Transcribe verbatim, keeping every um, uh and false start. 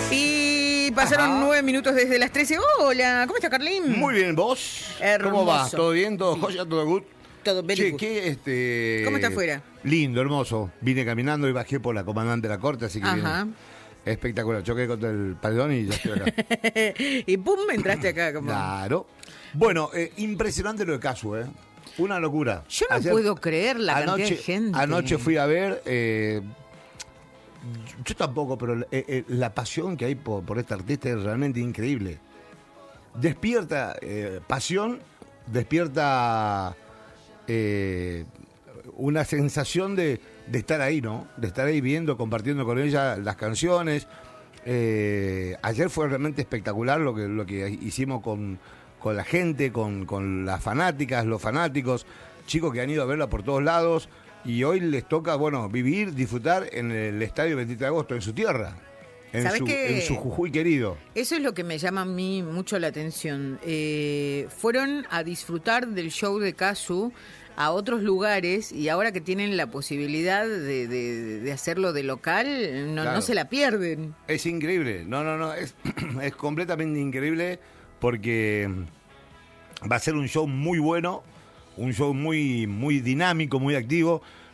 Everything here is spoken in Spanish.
Y pasaron Ajá. nueve minutos desde las trece. Hola, ¿cómo está Carlín? Muy bien, ¿vos? Hermoso. ¿Cómo vas? ¿Todo bien? ¿Todo joya? ¿Todo good? Todo very Che, good. ¿qué, este... ¿Cómo está afuera? Lindo, hermoso. Vine caminando y bajé por la comandante de la corte, así que Ajá. vine espectacular. Choqué contra el paredón y ya estoy acá. Y pum, entraste acá como... Claro. Bueno, eh, impresionante lo de Casu, ¿eh? Una locura. Yo no puedo creer la cantidad de gente. Anoche fui a ver... Eh, yo tampoco, pero eh, eh, la pasión que hay por, por este artista es realmente increíble. Despierta eh, pasión, despierta eh, una sensación de, de estar ahí, ¿no? De estar ahí viendo, compartiendo con ella las canciones. Eh, ayer fue realmente espectacular lo que, lo que hicimos con, con la gente, con, con las fanáticas, los fanáticos, chicos que han ido a verla por todos lados. Y hoy les toca, bueno, vivir, disfrutar en el Estadio veintitrés de agosto, en su tierra, en, su, en su Jujuy querido. Eso es lo que me llama a mí mucho la atención. Eh, fueron a disfrutar del show de Casu a otros lugares y ahora que tienen la posibilidad de, de, de hacerlo de local, no, Claro. no se la pierden. Es increíble, no, no, no, es, es completamente increíble porque va a ser un show muy bueno, un show muy, muy dinámico, muy activo.